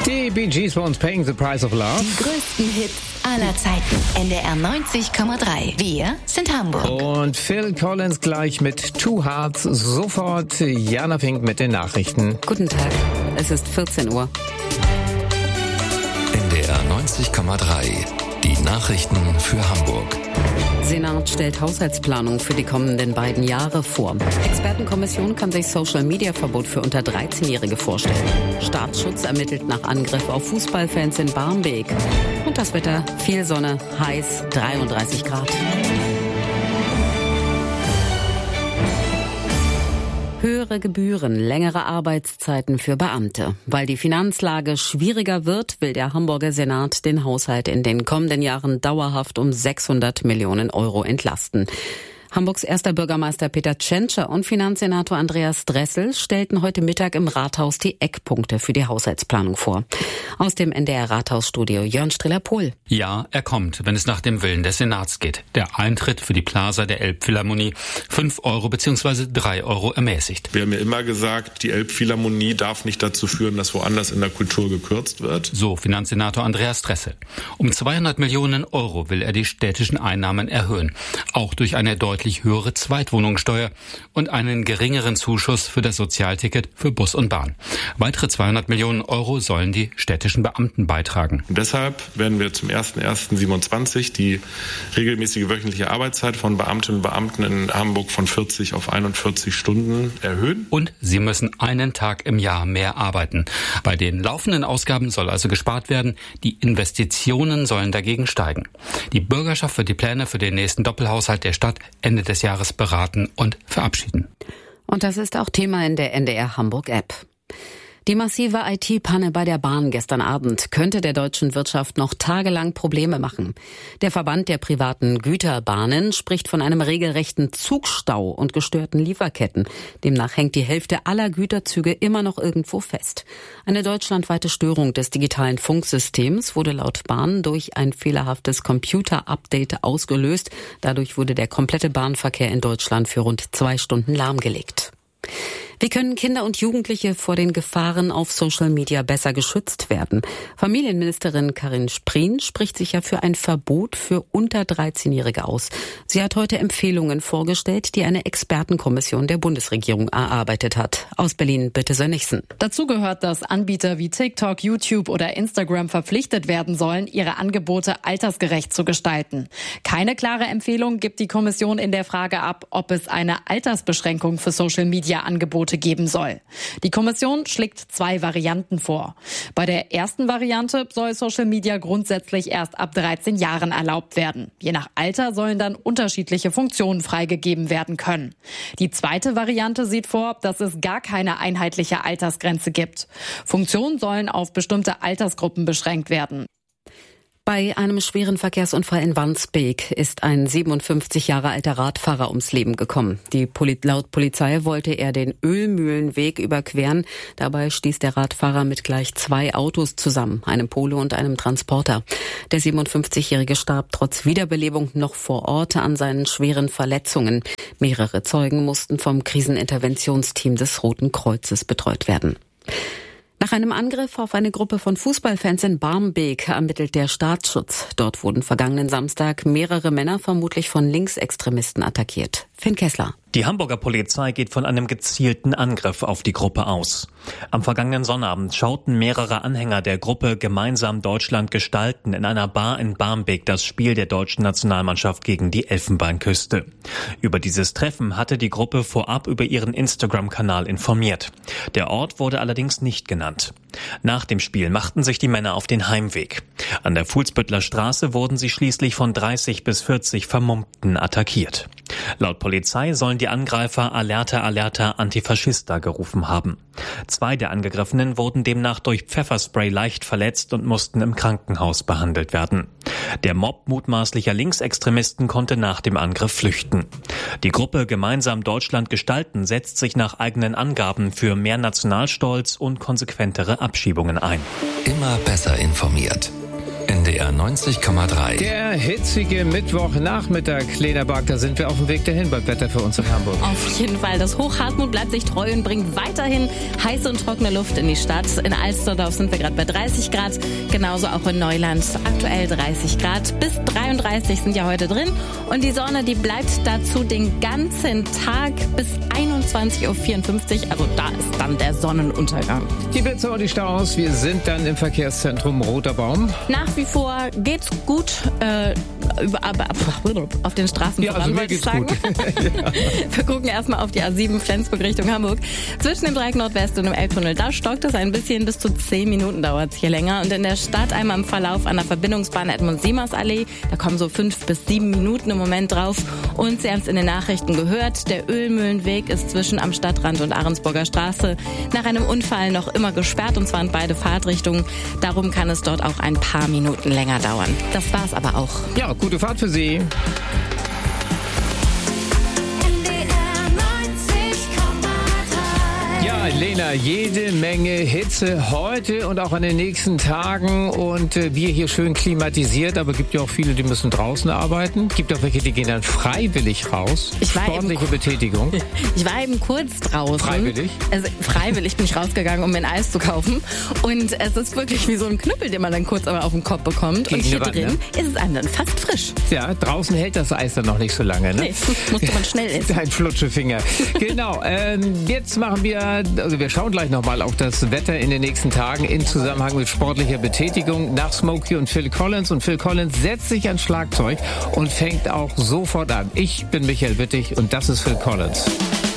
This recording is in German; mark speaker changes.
Speaker 1: Die Bee Gees bei uns, Paying the Price of Love.
Speaker 2: Die größten Hits aller Zeiten. NDR 90,3. Wir sind Hamburg.
Speaker 1: Und Phil Collins gleich mit Two Hearts. Sofort Jana Fink mit den Nachrichten.
Speaker 3: Guten Tag, es ist 14 Uhr.
Speaker 4: NDR 90,3. Die Nachrichten für Hamburg.
Speaker 3: Senat stellt Haushaltsplanung für die kommenden beiden Jahre vor. Expertenkommission kann sich Social-Media-Verbot für unter 13-Jährige vorstellen. Staatsschutz ermittelt nach Angriff auf Fußballfans in Barmbek. Und das Wetter, viel Sonne, heiß, 33 Grad. Höhere Gebühren, längere Arbeitszeiten für Beamte. Weil die Finanzlage schwieriger wird, will der Hamburger Senat den Haushalt in den kommenden Jahren dauerhaft um 600 Millionen Euro entlasten. Hamburgs erster Bürgermeister Peter Tschentscher und Finanzsenator Andreas Dressel stellten heute Mittag im Rathaus die Eckpunkte für die Haushaltsplanung vor. Aus dem NDR-Rathausstudio Jörn Striller-Pohl.
Speaker 5: Ja, er kommt, wenn es nach dem Willen des Senats geht. Der Eintritt für die Plaza der Elbphilharmonie 5 Euro bzw. 3 Euro ermäßigt.
Speaker 6: Wir haben ja immer gesagt, die Elbphilharmonie darf nicht dazu führen, dass woanders in der Kultur gekürzt wird.
Speaker 5: So Finanzsenator Andreas Dressel. Um 200 Millionen Euro will er die städtischen Einnahmen erhöhen. Auch durch eine deutlich höhere Zweitwohnungssteuer und einen geringeren Zuschuss für das Sozialticket für Bus und Bahn. Weitere 200 Millionen Euro sollen die städtischen Beamten beitragen.
Speaker 6: Und deshalb werden wir zum 01.01.27 die regelmäßige wöchentliche Arbeitszeit von Beamtinnen und Beamten in Hamburg von 40 auf 41 Stunden erhöhen.
Speaker 5: Und sie müssen einen Tag im Jahr mehr arbeiten. Bei den laufenden Ausgaben soll also gespart werden. Die Investitionen sollen dagegen steigen. Die Bürgerschaft wird die Pläne für den nächsten Doppelhaushalt der Stadt Ende des Jahres beraten und verabschieden.
Speaker 3: Und das ist auch Thema in der NDR Hamburg App. Die massive IT-Panne bei der Bahn gestern Abend könnte der deutschen Wirtschaft noch tagelang Probleme machen. Der Verband der privaten Güterbahnen spricht von einem regelrechten Zugstau und gestörten Lieferketten. Demnach hängt die Hälfte aller Güterzüge immer noch irgendwo fest. Eine deutschlandweite Störung des digitalen Funksystems wurde laut Bahn durch ein fehlerhaftes Computer-Update ausgelöst. Dadurch wurde der komplette Bahnverkehr in Deutschland für rund 2 Stunden lahmgelegt. Wie können Kinder und Jugendliche vor den Gefahren auf Social Media besser geschützt werden? Familienministerin Karin Sprien spricht sich ja für ein Verbot für unter 13-Jährige aus. Sie hat heute Empfehlungen vorgestellt, die eine Expertenkommission der Bundesregierung erarbeitet hat. Aus Berlin, Birte Sönnigsen.
Speaker 7: Dazu gehört, dass Anbieter wie TikTok, YouTube oder Instagram verpflichtet werden sollen, ihre Angebote altersgerecht zu gestalten. Keine klare Empfehlung gibt die Kommission in der Frage ab, ob es eine Altersbeschränkung für Social-Media-Angebote geben soll. Die Kommission schlägt 2 Varianten vor. Bei der ersten Variante soll Social Media grundsätzlich erst ab 13 Jahren erlaubt werden. Je nach Alter sollen dann unterschiedliche Funktionen freigegeben werden können. Die zweite Variante sieht vor, dass es gar keine einheitliche Altersgrenze gibt. Funktionen sollen auf bestimmte Altersgruppen beschränkt werden.
Speaker 3: Bei einem schweren Verkehrsunfall in Wandsbek ist ein 57 Jahre alter Radfahrer ums Leben gekommen. Laut Polizei wollte er den Ölmühlenweg überqueren. Dabei stieß der Radfahrer mit gleich 2 Autos zusammen, einem Polo und einem Transporter. Der 57-Jährige starb trotz Wiederbelebung noch vor Ort an seinen schweren Verletzungen. Mehrere Zeugen mussten vom Kriseninterventionsteam des Roten Kreuzes betreut werden. Nach einem Angriff auf eine Gruppe von Fußballfans in Barmbek ermittelt der Staatsschutz. Dort wurden vergangenen Samstag mehrere Männer vermutlich von Linksextremisten attackiert. Finn Kessler.
Speaker 8: Die Hamburger Polizei geht von einem gezielten Angriff auf die Gruppe aus. Am vergangenen Sonnabend schauten mehrere Anhänger der Gruppe Gemeinsam Deutschland gestalten in einer Bar in Barmbek das Spiel der deutschen Nationalmannschaft gegen die Elfenbeinküste. Über dieses Treffen hatte die Gruppe vorab über ihren Instagram-Kanal informiert. Der Ort wurde allerdings nicht genannt. Nach dem Spiel machten sich die Männer auf den Heimweg. An der Fuhlsbüttler Straße wurden sie schließlich von 30 bis 40 Vermummten attackiert. Laut Polizei sollen die Angreifer Alerta, Alerta, Antifaschista gerufen haben. 2 der Angegriffenen wurden demnach durch Pfefferspray leicht verletzt und mussten im Krankenhaus behandelt werden. Der Mob mutmaßlicher Linksextremisten konnte nach dem Angriff flüchten. Die Gruppe Gemeinsam Deutschland gestalten setzt sich nach eigenen Angaben für mehr Nationalstolz und konsequentere Abschiebungen ein.
Speaker 4: Immer besser informiert. NDR 90,3.
Speaker 1: Der hitzige Mittwochnachmittag, Lena Bark, da sind wir auf dem Weg dahin beim Wetter für uns in Hamburg.
Speaker 9: Auf jeden Fall. Das Hoch Hartmut bleibt sich treu und bringt weiterhin heiße und trockene Luft in die Stadt. In Alsterdorf sind wir gerade bei 30 Grad, genauso auch in Neuland. Aktuell 30 Grad, bis 33 sind ja heute drin. Und die Sonne, die bleibt dazu den ganzen Tag bis 21.54 Uhr. Also da ist dann der Sonnenuntergang.
Speaker 1: Die Blitze und die Staus, wir sind dann im Verkehrszentrum Roter Baum.
Speaker 9: Nach wie vor geht's gut auf den Straßen voran,
Speaker 1: also
Speaker 9: wollte ich sagen.
Speaker 1: Ja.
Speaker 9: Wir gucken erstmal auf die A7 Flensburg Richtung Hamburg. Zwischen dem Dreieck Nordwest und dem Elbtunnel, da stockt es ein bisschen, bis zu 10 Minuten dauert es hier länger. Und in der Stadt einmal im Verlauf an der Verbindungsbahn Edmund-Siemers-Allee, da kommen so 5 bis 7 Minuten im Moment drauf. Und Sie haben es in den Nachrichten gehört, der Ölmühlenweg ist zwischen am Stadtrand und Ahrensburger Straße nach einem Unfall noch immer gesperrt, und zwar in beide Fahrtrichtungen. Darum kann es dort auch ein paar Minuten länger dauern. Das war's aber auch.
Speaker 1: Ja, gute Fahrt für Sie. Ja, Lena, jede Menge Hitze heute und auch an den nächsten Tagen, und wir hier schön klimatisiert, aber gibt ja auch viele, die müssen draußen arbeiten. Gibt auch welche, die gehen dann freiwillig raus. Sportliche Betätigung.
Speaker 9: Ich war eben kurz draußen.
Speaker 1: Freiwillig?
Speaker 9: Also freiwillig bin ich rausgegangen, um mir ein Eis zu kaufen. Und es ist wirklich wie so ein Knüppel, den man dann kurz aber auf den Kopf bekommt.
Speaker 1: Gegen
Speaker 9: und hier
Speaker 1: Wand,
Speaker 9: drin
Speaker 1: ne?
Speaker 9: ist es einem dann fast frisch.
Speaker 1: Ja, draußen hält das Eis dann noch nicht so lange, ne?
Speaker 9: Nee, musste man schnell essen.
Speaker 1: Dein Flutschefinger. Genau, jetzt machen wir, also wir schauen gleich nochmal auf das Wetter in den nächsten Tagen in Zusammenhang mit sportlicher Betätigung nach Smokey und Phil Collins. Und Phil Collins setzt sich ans Schlagzeug und fängt auch sofort an. Ich bin Michael Wittig und das ist Phil Collins.